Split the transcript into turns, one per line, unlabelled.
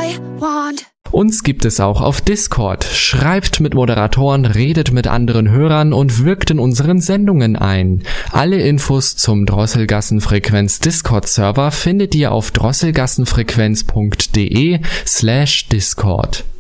I want.
Uns gibt es auch auf Discord. Schreibt mit Moderatoren, redet mit anderen Hörern und wirkt in unseren Sendungen ein. Alle Infos zum Drosselgassenfrequenz Discord-Server findet ihr auf drosselgassenfrequenz.de/Discord.